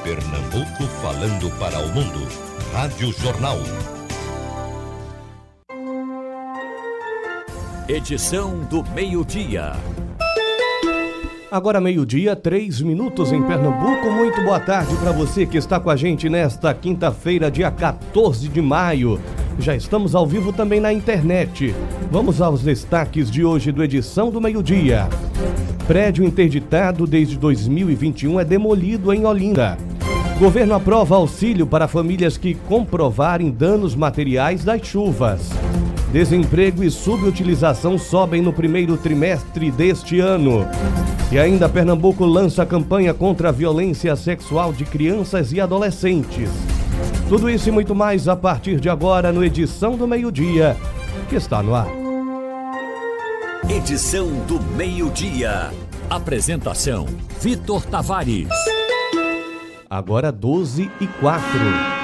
Pernambuco falando para o mundo. Rádio Jornal. Edição do meio-dia. Agora 12:03 em Pernambuco. Muito boa tarde para você que está com a gente nesta quinta-feira, dia 14 de maio. Já estamos ao vivo também na internet. Vamos aos destaques de hoje do Edição do Meio-Dia. Prédio interditado desde 2021 é demolido em Olinda. Governo aprova auxílio para famílias que comprovarem danos materiais das chuvas. Desemprego e subutilização sobem no primeiro trimestre deste ano. E ainda Pernambuco lança campanha contra a violência sexual de crianças e adolescentes. Tudo isso e muito mais a partir de agora no Edição do Meio-Dia, que está no ar. Edição do meio-dia. Apresentação: Vitor Tavares. Agora 12:04.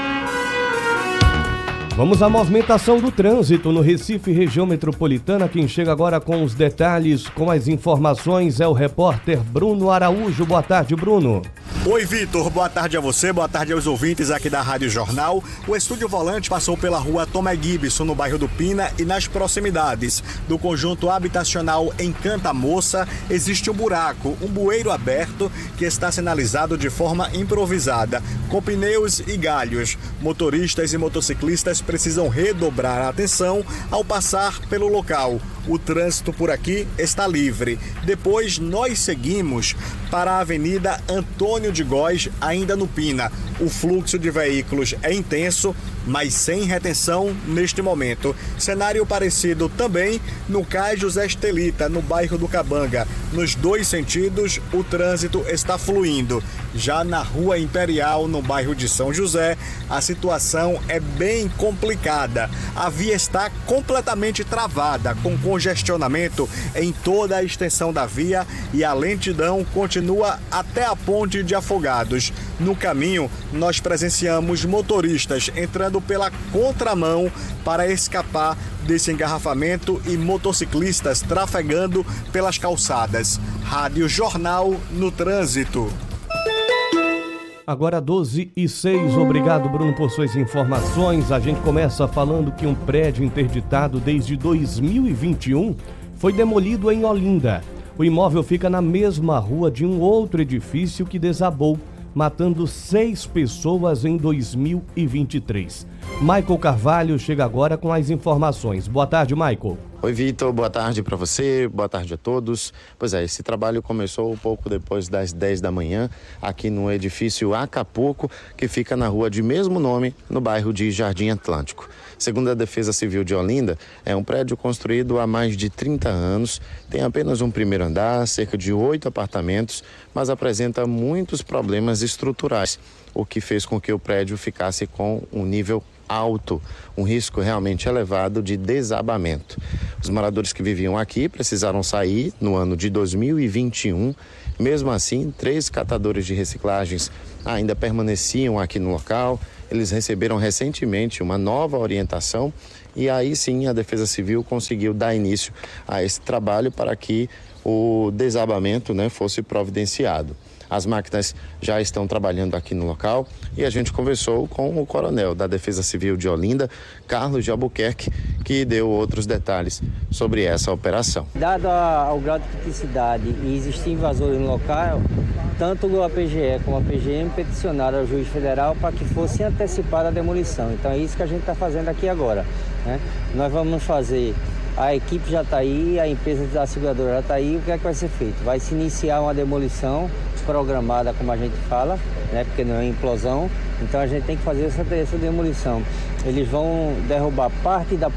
Vamos à movimentação do trânsito no Recife, região metropolitana. Quem chega agora com os detalhes, com as informações, é o repórter Bruno Araújo. Boa tarde, Bruno. Oi, Vitor. Boa tarde a você, boa tarde aos ouvintes aqui da Rádio Jornal. O Estúdio Volante passou pela rua Tomé Gibson, no bairro do Pina, e nas proximidades do conjunto habitacional Encanta Moça, existe um buraco, um bueiro aberto que está sinalizado de forma improvisada, com pneus e galhos. Motoristas e motociclistas precisam redobrar a atenção ao passar pelo local. O trânsito por aqui está livre. Depois nós seguimos para a Avenida Antônio de Góes, ainda no Pina. O fluxo de veículos é intenso, mas sem retenção neste momento. Cenário parecido também no Cais José Estelita, no bairro do Cabanga. Nos dois sentidos, o trânsito está fluindo. Já na Rua Imperial, no bairro de São José, a situação é bem complicada. A via está completamente travada, com congestionamento em toda a extensão da via, e a lentidão continua até a Ponte de Afogados. No caminho, nós presenciamos motoristas entrando pela contramão para escapar desse engarrafamento e motociclistas trafegando pelas calçadas. Rádio Jornal no trânsito. Agora 12:06. Obrigado, Bruno, por suas informações. A gente começa falando que um prédio interditado desde 2021 foi demolido em Olinda. O imóvel fica na mesma rua de um outro edifício que desabou, matando 6 pessoas em 2023. Michael Carvalho chega agora com as informações. Boa tarde, Michael. Oi, Vitor, boa tarde para você, boa tarde a todos. Pois é, esse trabalho começou um pouco depois das 10 da manhã, aqui no edifício Acapulco, que fica na rua de mesmo nome, no bairro de Jardim Atlântico. Segundo a Defesa Civil de Olinda, é um prédio construído há mais de 30 anos, tem apenas um primeiro andar, cerca de 8 apartamentos, mas apresenta muitos problemas estruturais, o que fez com que o prédio ficasse com um nível alto, um risco realmente elevado de desabamento. Os moradores que viviam aqui precisaram sair no ano de 2021. Mesmo assim, 3 catadores de reciclagens ainda permaneciam aqui no local. Eles receberam recentemente uma nova orientação e aí sim a Defesa Civil conseguiu dar início a esse trabalho para que o desabamento, fosse providenciado. As máquinas já estão trabalhando aqui no local e a gente conversou com o coronel da Defesa Civil de Olinda, Carlos de Albuquerque, que deu outros detalhes sobre essa operação. Dado ao grau de criticidade e existir invasores no local, tanto a PGE como a PGM peticionaram ao juiz federal para que fosse antecipada a demolição. Então é isso que a gente está fazendo aqui agora, Nós vamos fazer... A equipe já está aí, a empresa da seguradora já está aí. O que é que vai ser feito? Vai se iniciar uma demolição programada, como a gente fala, porque não é implosão. Então a gente tem que fazer essa demolição. Eles vão derrubar parte da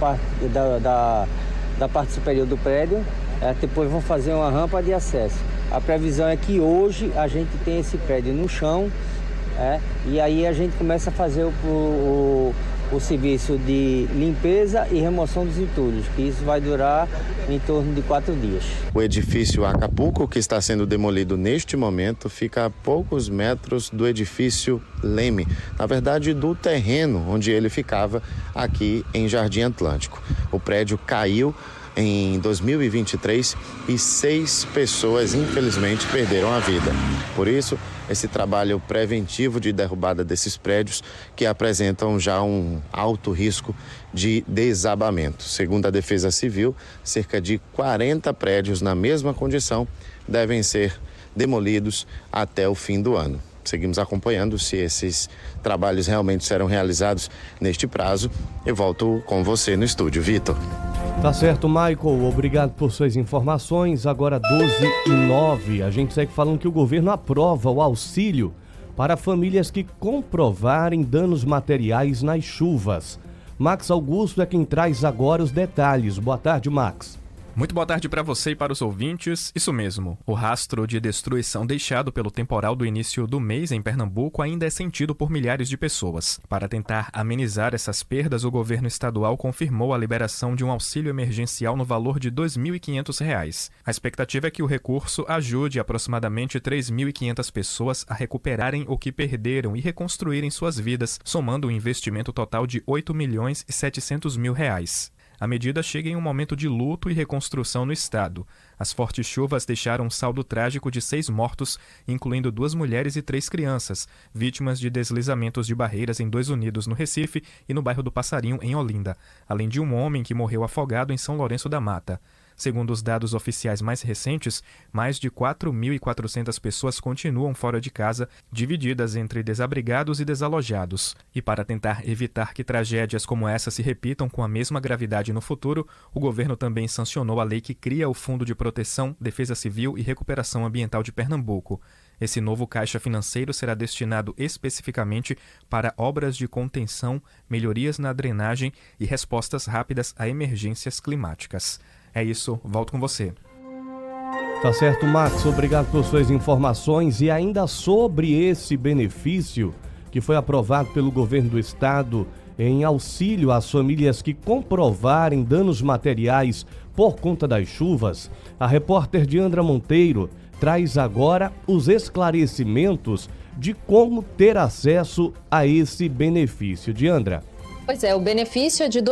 parte superior do prédio, depois vão fazer uma rampa de acesso. A previsão é que hoje a gente tem esse prédio no chão, e aí a gente começa a fazer o serviço de limpeza e remoção dos entulhos, que isso vai durar em torno de 4 dias. O edifício Acapulco, que está sendo demolido neste momento, fica a poucos metros do edifício Leme, na verdade do terreno onde ele ficava aqui em Jardim Atlântico. O prédio caiu em 2023 e 6 pessoas infelizmente perderam a vida. Por isso, esse trabalho preventivo de derrubada desses prédios que apresentam já um alto risco de desabamento. Segundo a Defesa Civil, cerca de 40 prédios na mesma condição devem ser demolidos até o fim do ano. Seguimos acompanhando se esses trabalhos realmente serão realizados neste prazo. Eu volto com você no estúdio, Vitor. Tá certo, Michael. Obrigado por suas informações. Agora 12h09. A gente segue falando que o governo aprova o auxílio para famílias que comprovarem danos materiais nas chuvas. Max Augusto é quem traz agora os detalhes. Boa tarde, Max. Muito boa tarde para você e para os ouvintes. Isso mesmo, o rastro de destruição deixado pelo temporal do início do mês em Pernambuco ainda é sentido por milhares de pessoas. Para tentar amenizar essas perdas, o governo estadual confirmou a liberação de um auxílio emergencial no valor de R$ 2.500. A expectativa é que o recurso ajude aproximadamente 3.500 pessoas a recuperarem o que perderam e reconstruírem suas vidas, somando um investimento total de R$ 8.700.000. A medida chega em um momento de luto e reconstrução no estado. As fortes chuvas deixaram um saldo trágico de 6 mortos, incluindo 2 mulheres e 3 crianças, vítimas de deslizamentos de barreiras em 2 Unidos, no Recife, e no bairro do Passarinho, em Olinda, além de um homem que morreu afogado em São Lourenço da Mata. Segundo os dados oficiais mais recentes, mais de 4.400 pessoas continuam fora de casa, divididas entre desabrigados e desalojados. E para tentar evitar que tragédias como essa se repitam com a mesma gravidade no futuro, o governo também sancionou a lei que cria o Fundo de Proteção, Defesa Civil e Recuperação Ambiental de Pernambuco. Esse novo caixa financeiro será destinado especificamente para obras de contenção, melhorias na drenagem e respostas rápidas a emergências climáticas. É isso, volto com você. Tá certo, Max, obrigado por suas informações. E ainda sobre esse benefício que foi aprovado pelo governo do estado em auxílio às famílias que comprovarem danos materiais por conta das chuvas, a repórter Diandra Monteiro traz agora os esclarecimentos de como ter acesso a esse benefício. Diandra. Pois é, o benefício é de R$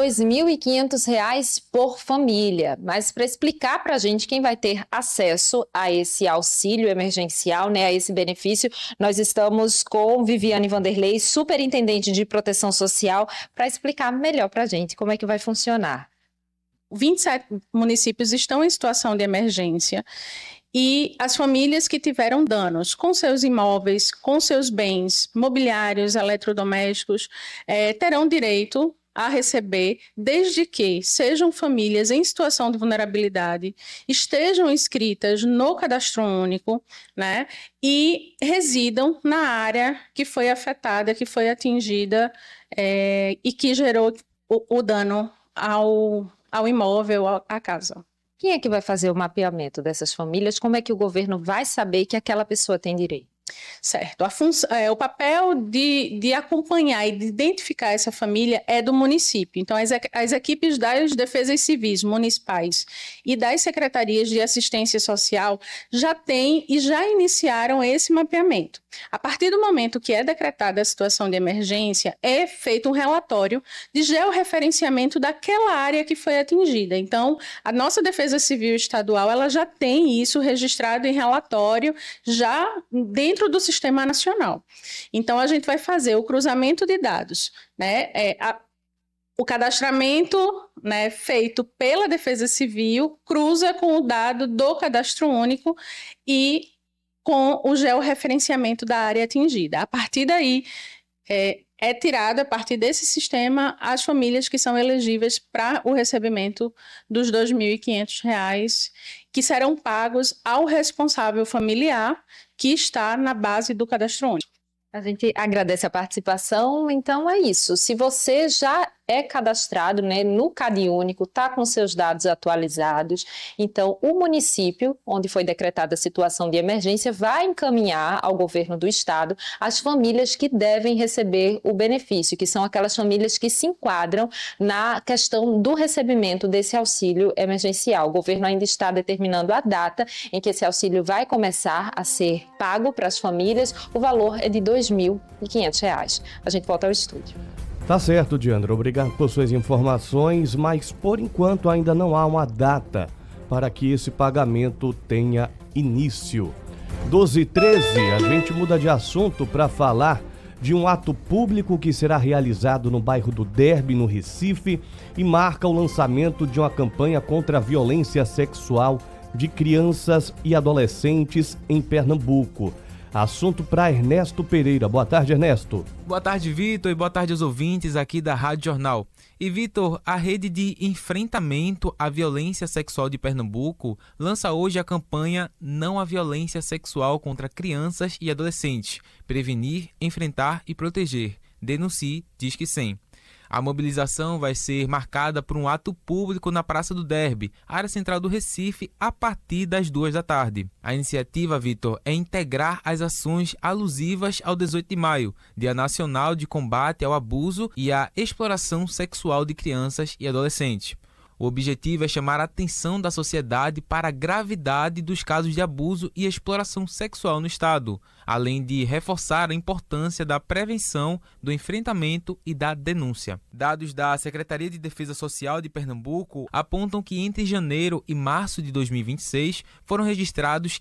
2.500 por família, mas para explicar para a gente quem vai ter acesso a esse auxílio emergencial, né, a esse benefício, nós estamos com Viviane Vanderlei, superintendente de proteção social, para explicar melhor para a gente como é que vai funcionar. 27 municípios estão em situação de emergência. E as famílias que tiveram danos com seus imóveis, com seus bens mobiliários, eletrodomésticos, terão direito a receber, desde que sejam famílias em situação de vulnerabilidade, estejam inscritas no Cadastro Único, né, e residam na área que foi afetada, que foi atingida e que gerou o dano ao imóvel, à casa. Quem é que vai fazer o mapeamento dessas famílias? Como é que o governo vai saber que aquela pessoa tem direito? Certo. O papel de acompanhar e de identificar essa família é do município. Então, as equipes das defesas civis municipais e das secretarias de assistência social já têm e já iniciaram esse mapeamento. A partir do momento que é decretada a situação de emergência, é feito um relatório de georreferenciamento daquela área que foi atingida. Então, a nossa Defesa Civil Estadual ela já tem isso registrado em relatório, já dentro do Sistema Nacional. Então, a gente vai fazer o cruzamento de dados, né? O cadastramento, né, feito pela Defesa Civil cruza com o dado do Cadastro Único e com o georreferenciamento da área atingida. A partir daí, é tirado, a partir desse sistema, as famílias que são elegíveis para o recebimento dos R$ 2.500, que serão pagos ao responsável familiar que está na base do Cadastro Único. A gente agradece a participação, então é isso. Se você já é cadastrado, né, no CadÚnico, está com seus dados atualizados, então o município, onde foi decretada a situação de emergência, vai encaminhar ao governo do estado as famílias que devem receber o benefício, que são aquelas famílias que se enquadram na questão do recebimento desse auxílio emergencial. O governo ainda está determinando a data em que esse auxílio vai começar a ser pago para as famílias. O valor é de R$ 2.500. A gente volta ao estúdio. Tá certo, Diandra. Obrigado por suas informações, mas por enquanto ainda não há uma data para que esse pagamento tenha início. 12h13, a gente muda de assunto para falar de um ato público que será realizado no bairro do Derby, no Recife, e marca o lançamento de uma campanha contra a violência sexual de crianças e adolescentes em Pernambuco. Assunto para Ernesto Pereira. Boa tarde, Ernesto. Boa tarde, Vitor, e boa tarde aos ouvintes aqui da Rádio Jornal. E, Vitor, a Rede de Enfrentamento à Violência Sexual de Pernambuco lança hoje a campanha Não à Violência Sexual contra Crianças e Adolescentes. Prevenir, enfrentar e proteger. Denuncie, Disque 100. A mobilização vai ser marcada por um ato público na Praça do Derby, área central do Recife, a partir das 14h. A iniciativa, Vitor, é integrar as ações alusivas ao 18 de maio, Dia Nacional de Combate ao Abuso e à Exploração Sexual de Crianças e Adolescentes. O objetivo é chamar a atenção da sociedade para a gravidade dos casos de abuso e exploração sexual no Estado, além de reforçar a importância da prevenção, do enfrentamento e da denúncia. Dados da Secretaria de Defesa Social de Pernambuco apontam que entre janeiro e março de 2026 foram registrados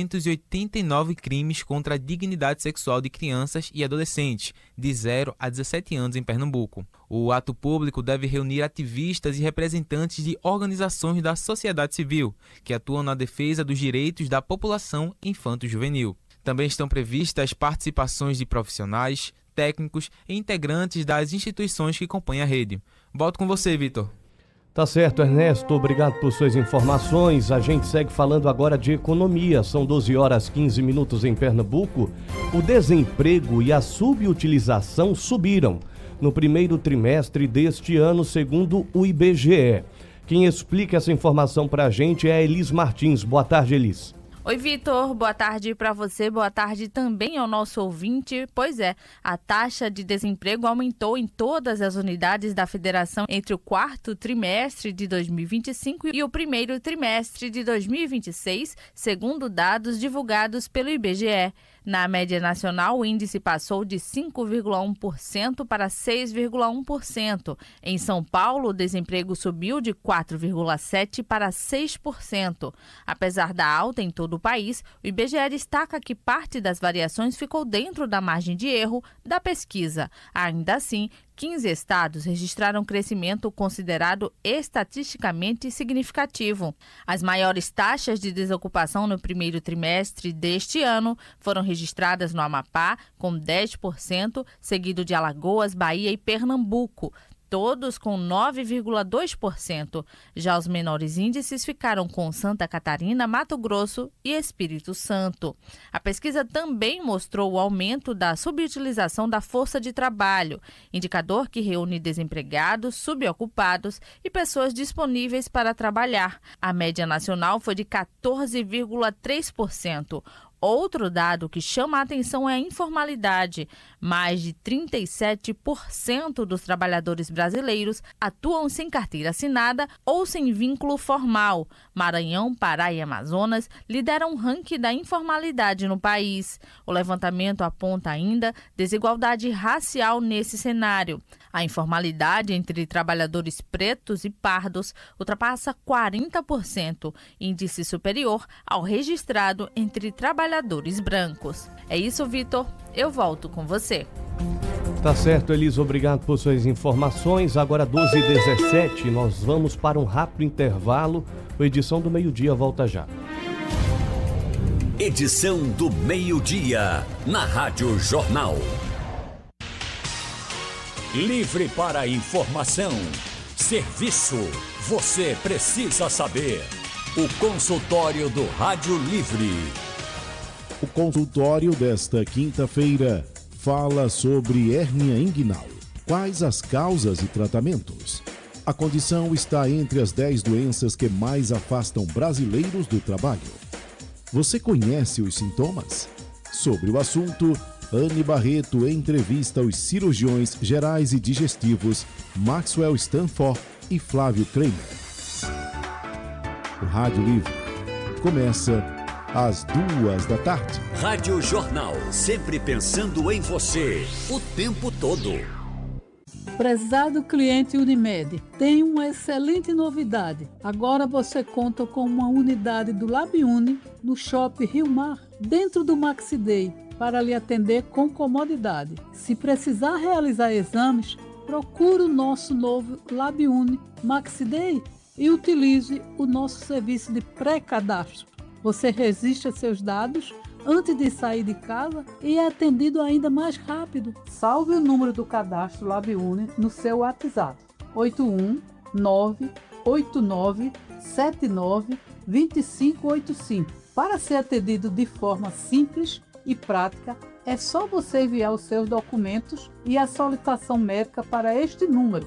589 crimes contra a dignidade sexual de crianças e adolescentes de 0 a 17 anos em Pernambuco. O ato público deve reunir ativistas e representantes de organizações da sociedade civil, que atuam na defesa dos direitos da população infanto-juvenil. Também estão previstas participações de profissionais, técnicos e integrantes das instituições que compõem a rede. Volto com você, Vitor. Tá certo, Ernesto. Obrigado por suas informações. A gente segue falando agora de economia. São 12h15 em Pernambuco. O desemprego e a subutilização subiram no primeiro trimestre deste ano, segundo o IBGE. Quem explica essa informação para a gente é a Elis Martins. Boa tarde, Elis. Oi, Vitor. Boa tarde para você. Boa tarde também ao nosso ouvinte. Pois é, a taxa de desemprego aumentou em todas as unidades da federação entre o quarto trimestre de 2025 e o primeiro trimestre de 2026, segundo dados divulgados pelo IBGE. Na média nacional, o índice passou de 5,1% para 6,1%. Em São Paulo, o desemprego subiu de 4,7% para 6%. Apesar da alta em todo o país, o IBGE destaca que parte das variações ficou dentro da margem de erro da pesquisa. Ainda assim, 15 estados registraram crescimento considerado estatisticamente significativo. As maiores taxas de desocupação no primeiro trimestre deste ano foram registradas no Amapá, com 10%, seguido de Alagoas, Bahia e Pernambuco, todos com 9,2%. Já os menores índices ficaram com Santa Catarina, Mato Grosso e Espírito Santo. A pesquisa também mostrou o aumento da subutilização da força de trabalho, indicador que reúne desempregados, subocupados e pessoas disponíveis para trabalhar. A média nacional foi de 14,3%. Outro dado que chama a atenção é a informalidade. Mais de 37% dos trabalhadores brasileiros atuam sem carteira assinada ou sem vínculo formal. Maranhão, Pará e Amazonas lideram o ranking da informalidade no país. O levantamento aponta ainda desigualdade racial nesse cenário. A informalidade entre trabalhadores pretos e pardos ultrapassa 40%, índice superior ao registrado entre trabalhadores brancos. É isso, Vitor. Eu volto com você. Tá certo, Elis. Obrigado por suas informações. Agora 12h17, nós vamos para um rápido intervalo. A edição do meio-dia volta já. Edição do meio-dia, na Rádio Jornal. Livre para informação, serviço, você precisa saber. O consultório do Rádio Livre. O consultório desta quinta-feira fala sobre hérnia inguinal. Quais as causas e tratamentos? A condição está entre as 10 doenças que mais afastam brasileiros do trabalho. Você conhece os sintomas? Sobre o assunto, Anne Barreto entrevista os cirurgiões gerais e digestivos Maxwell Stanford e Flávio Kramer. O Rádio Livre começa às 14h. Rádio Jornal, sempre pensando em você, o tempo todo. Prezado cliente Unimed, tem uma excelente novidade. Agora você conta com uma unidade do LabUni no Shopping Rio Mar. dentro do Maxiday para lhe atender com comodidade. Se precisar realizar exames, procure o nosso novo LabUni Maxiday e utilize o nosso serviço de pré-cadastro. Você registra seus dados antes de sair de casa e é atendido ainda mais rápido. Salve o número do cadastro LabUni no seu WhatsApp: 81989792585. Para ser atendido de forma simples e prática, é só você enviar os seus documentos e a solicitação médica para este número: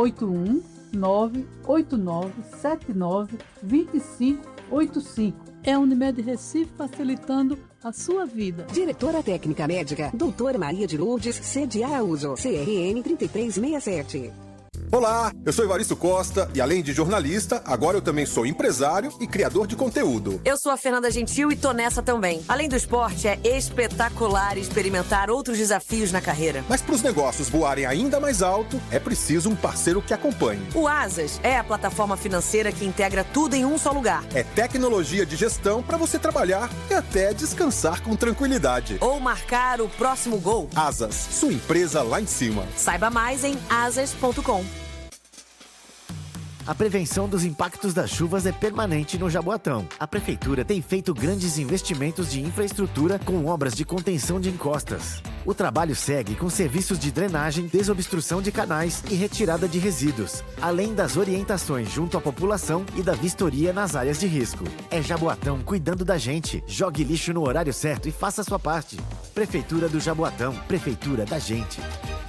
81989792585. É a Unimed Recife facilitando a sua vida. Diretora Técnica Médica, Doutora Maria de Lourdes Cede Araújo, CRN 3367. Olá, eu sou Evaristo Costa e além de jornalista, agora eu também sou empresário e criador de conteúdo. Eu sou a Fernanda Gentil e tô nessa também. Além do esporte, é espetacular experimentar outros desafios na carreira. Mas para os negócios voarem ainda mais alto, é preciso um parceiro que acompanhe. O Asas é a plataforma financeira que integra tudo em um só lugar. É tecnologia de gestão para você trabalhar e até descansar com tranquilidade. Ou marcar o próximo gol. Asas, sua empresa lá em cima. Saiba mais em asas.com. A prevenção dos impactos das chuvas é permanente no Jaboatão. A Prefeitura tem feito grandes investimentos de infraestrutura com obras de contenção de encostas. O trabalho segue com serviços de drenagem, desobstrução de canais e retirada de resíduos, além das orientações junto à população e da vistoria nas áreas de risco. É Jaboatão cuidando da gente. Jogue lixo no horário certo e faça a sua parte. Prefeitura do Jaboatão. Prefeitura da gente.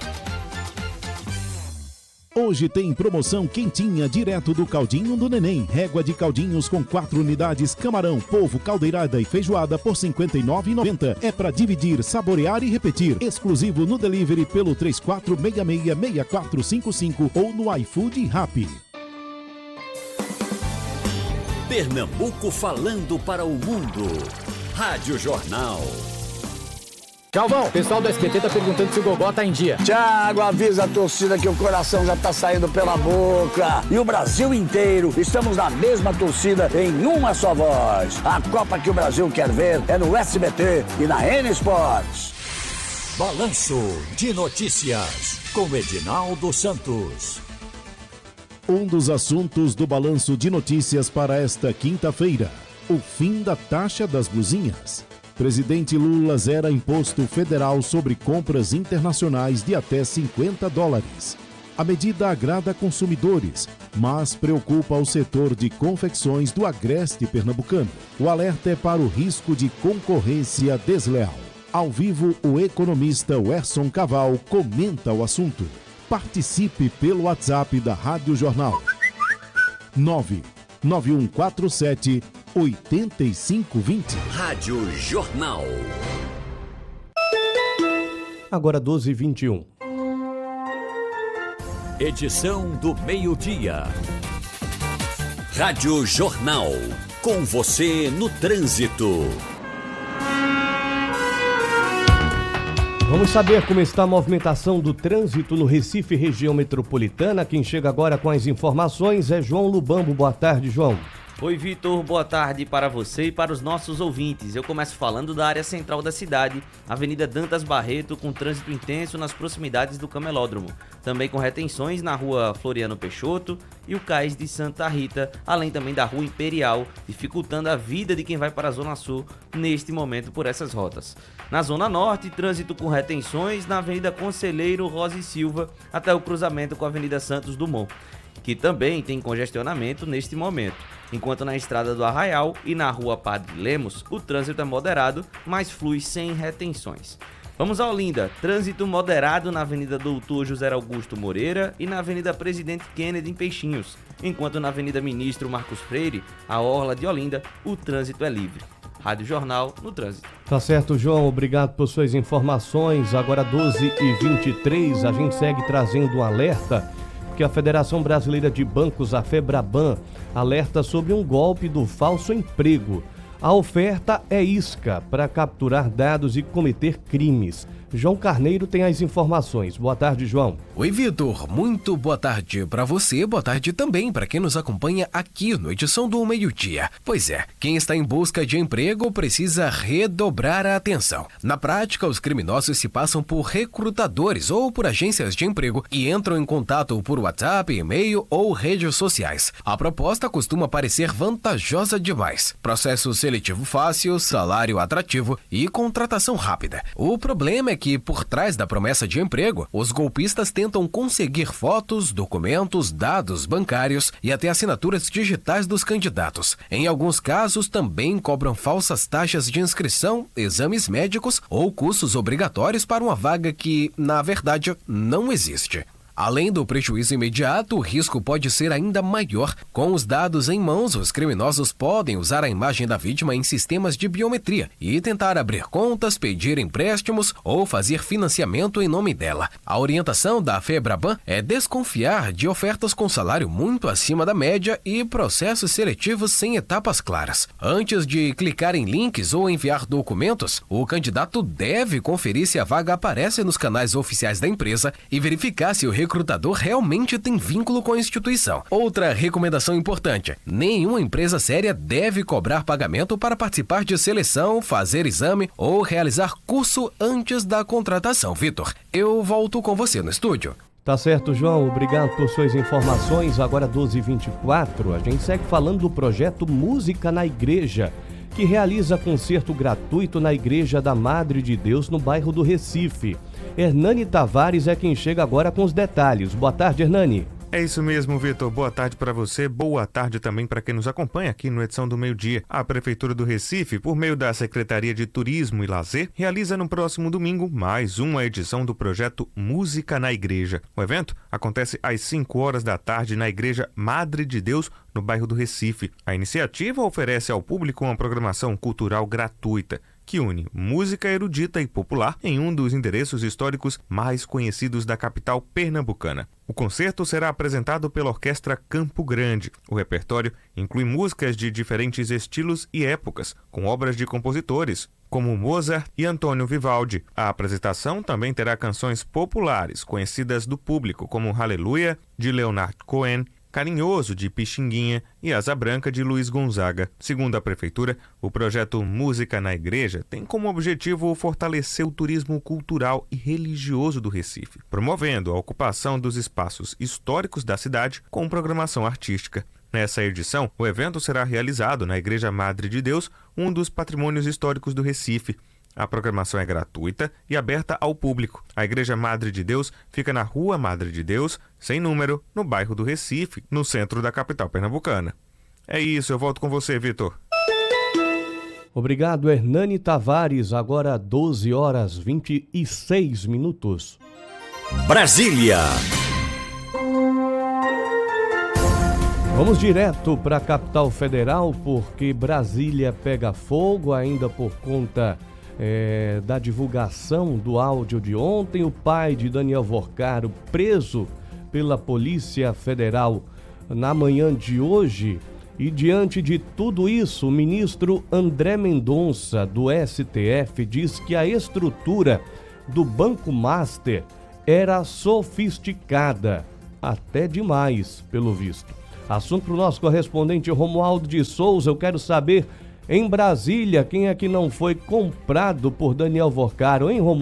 Hoje tem promoção quentinha direto do Caldinho do Neném. Régua de caldinhos com 4 unidades, camarão, polvo, caldeirada e feijoada por R$ 59,90. É para dividir, saborear e repetir. Exclusivo no delivery pelo 3466-6455 ou no iFood e Rappi. Pernambuco falando para o mundo. Rádio Jornal. Galvão, o pessoal do SBT tá perguntando se o Gogó tá em dia. Thiago, avisa a torcida que o coração já tá saindo pela boca. E o Brasil inteiro, estamos na mesma torcida em uma só voz. A Copa que o Brasil quer ver é no SBT e na N Sports. Balanço de notícias com Edinaldo Santos. Um dos assuntos do Balanço de Notícias para esta quinta-feira: o fim da taxa das blusinhas. Presidente Lula zera imposto federal sobre compras internacionais de até $50. A medida agrada consumidores, mas preocupa o setor de confecções do agreste pernambucano. O alerta é para o risco de concorrência desleal. Ao vivo, o economista Werson Caval comenta o assunto. Participe pelo WhatsApp da Rádio Jornal. 99147-8520. Rádio Jornal. Agora 12h21. Edição do meio-dia. Rádio Jornal. Com você no trânsito. Vamos saber como está a movimentação do trânsito no Recife, região metropolitana. Quem chega agora com as informações é João Lubambo. Boa tarde, João. Oi, Vitor. Boa tarde para você e para os nossos ouvintes. Eu começo falando da área central da cidade, Avenida Dantas Barreto, com trânsito intenso nas proximidades do Camelódromo. Também com retenções na rua Floriano Peixoto e o Cais de Santa Rita, além também da rua Imperial, dificultando a vida de quem vai para a Zona Sul neste momento por essas rotas. Na Zona Norte, trânsito com retenções na Avenida Conselheiro Rosa e Silva até o cruzamento com a Avenida Santos Dumont, que também tem congestionamento neste momento. Enquanto na Estrada do Arraial e na Rua Padre Lemos, o trânsito é moderado, mas flui sem retenções. Vamos a Olinda, trânsito moderado na Avenida Doutor José Augusto Moreira e na Avenida Presidente Kennedy em Peixinhos, enquanto na Avenida Ministro Marcos Freire, a orla de Olinda, o trânsito é livre. Rádio Jornal no trânsito. Tá certo, João, obrigado por suas informações. Agora 12h23, a gente segue trazendo um alerta que a Federação Brasileira de Bancos, a FEBRABAN, alerta sobre um golpe do falso emprego. A oferta é isca para capturar dados e cometer crimes. João Carneiro tem as informações. Boa tarde, João. Oi, Vitor. Muito boa tarde para você, boa tarde também para quem nos acompanha aqui no Edição do Meio-Dia. Pois é, quem está em busca de emprego precisa redobrar a atenção. Na prática, os criminosos se passam por recrutadores ou por agências de emprego e entram em contato por WhatsApp, e-mail ou redes sociais. A proposta costuma parecer vantajosa demais. Processo seletivo fácil, salário atrativo e contratação rápida. O problema é que, por trás da promessa de emprego, os golpistas tentam conseguir fotos, documentos, dados bancários e até assinaturas digitais dos candidatos. Em alguns casos, também cobram falsas taxas de inscrição, exames médicos ou cursos obrigatórios para uma vaga que, na verdade, não existe. Além do prejuízo imediato, o risco pode ser ainda maior. Com os dados em mãos, os criminosos podem usar a imagem da vítima em sistemas de biometria e tentar abrir contas, pedir empréstimos ou fazer financiamento em nome dela. A orientação da FEBRABAN é desconfiar de ofertas com salário muito acima da média e processos seletivos sem etapas claras. Antes de clicar em links ou enviar documentos, o candidato deve conferir se a vaga aparece nos canais oficiais da empresa e verificar se o recrutador realmente tem vínculo com a instituição. Outra recomendação importante: nenhuma empresa séria deve cobrar pagamento para participar de seleção, fazer exame ou realizar curso antes da contratação. Vitor, eu volto com você no estúdio. Tá certo, João. Obrigado por suas informações. Agora 12h24, a gente segue falando do projeto Música na Igreja, que realiza concerto gratuito na Igreja da Madre de Deus, no bairro do Recife. Hernani Tavares é quem chega agora com os detalhes. Boa tarde, Hernani. É isso mesmo, Vitor. Boa tarde para você, boa tarde também para quem nos acompanha aqui no Edição do Meio-Dia. A Prefeitura do Recife, por meio da Secretaria de Turismo e Lazer, realiza no próximo domingo mais uma edição do projeto Música na Igreja. O evento acontece às 5 horas da tarde na Igreja Madre de Deus, no bairro do Recife. A iniciativa oferece ao público uma programação cultural gratuita, que une música erudita e popular em um dos endereços históricos mais conhecidos da capital pernambucana. O concerto será apresentado pela Orquestra Campo Grande. O repertório inclui músicas de diferentes estilos e épocas, com obras de compositores como Mozart e Antônio Vivaldi. A apresentação também terá canções populares conhecidas do público, como Aleluia, de Leonard Cohen, Carinhoso, de Pixinguinha, e Asa Branca, de Luiz Gonzaga. Segundo a Prefeitura, o projeto Música na Igreja tem como objetivo fortalecer o turismo cultural e religioso do Recife, promovendo a ocupação dos espaços históricos da cidade com programação artística. Nessa edição, o evento será realizado na Igreja Madre de Deus, um dos patrimônios históricos do Recife. A programação é gratuita e aberta ao público. A Igreja Madre de Deus fica na Rua Madre de Deus, sem número, no bairro do Recife, no centro da capital pernambucana. É isso, eu volto com você, Vitor. Obrigado, Hernani Tavares. Agora 12h26. Brasília. Vamos direto para a capital federal, porque Brasília pega fogo ainda por conta da divulgação do áudio de ontem. O pai de Daniel Vorcaro, preso pela Polícia Federal na manhã de hoje. E diante de tudo isso, o ministro André Mendonça, do STF, diz que a estrutura do Banco Master era sofisticada, até demais, pelo visto. Assunto para o nosso correspondente Romualdo de Souza. Eu quero saber, em Brasília, quem é que não foi comprado por Daniel Vorcaro, hein, Romualdo?